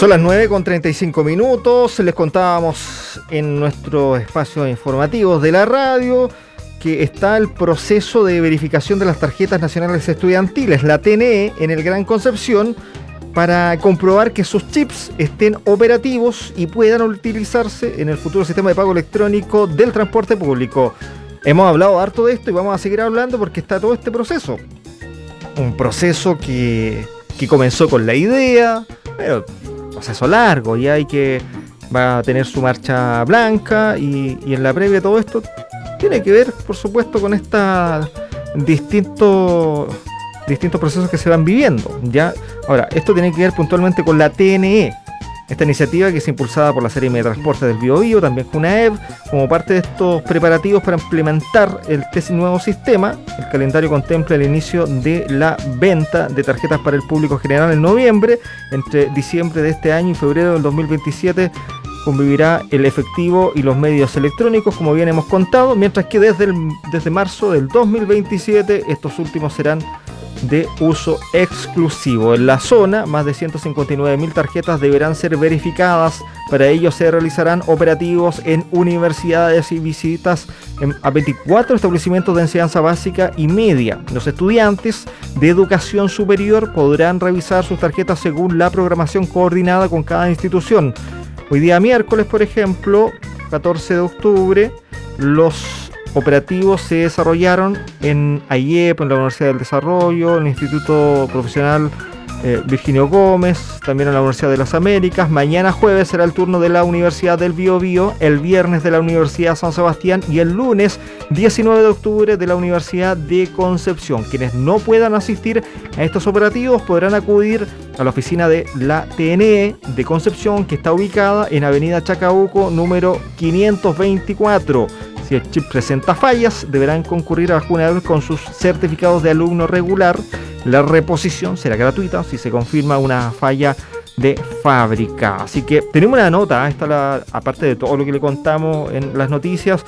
Son las 9:35. Les contábamos en nuestros espacios informativos de la radio que está el proceso de verificación de las tarjetas nacionales estudiantiles, la TNE, en el Gran Concepción, para comprobar que sus chips estén operativos y puedan utilizarse en el futuro sistema de pago electrónico del transporte público. Hemos hablado harto de esto y vamos a seguir hablando porque está todo este proceso. Un proceso que comenzó con la idea, pero proceso largo, y va a tener su marcha blanca y en la previa de todo esto tiene que ver, por supuesto, con estos distintos procesos que se van viviendo, ¿ya? Ahora, esto tiene que ver puntualmente con la TNE, esta iniciativa que es impulsada por la Seremi de Transporte del Biobío, también CUNAEV, como parte de estos preparativos para implementar este nuevo sistema. El calendario contempla el inicio de la venta de tarjetas para el público general en noviembre. Entre diciembre de este año y febrero del 2027 convivirá el efectivo y los medios electrónicos, como bien hemos contado, mientras que desde marzo del 2027 estos últimos serán de uso exclusivo. En la zona, más de 159.000 tarjetas deberán ser verificadas. Para ello se realizarán operativos en universidades y visitas a 24 establecimientos de enseñanza básica y media. Los estudiantes de educación superior podrán revisar sus tarjetas según la programación coordinada con cada institución. Hoy día miércoles, por ejemplo, 14 de octubre, los operativos se desarrollaron en AIEP, en la Universidad del Desarrollo, en el Instituto Profesional Virginio Gómez, también en la Universidad de las Américas. Mañana jueves será el turno de la Universidad del Biobío, el viernes de la Universidad San Sebastián y el lunes 19 de octubre de la Universidad de Concepción. Quienes no puedan asistir a estos operativos podrán acudir a la oficina de la TNE de Concepción, que está ubicada en Avenida Chacabuco, número 524. Si el chip presenta fallas, deberán concurrir a la CUNAEV con sus certificados de alumno regular. La reposición será gratuita si se confirma una falla de fábrica. Así que tenemos una nota, aparte de todo lo que le contamos en las noticias,